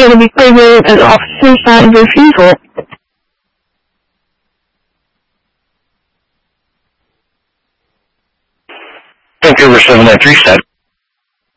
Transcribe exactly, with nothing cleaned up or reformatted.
going to be claiming an officer signed refusal. Vancouver seven nine three, stat.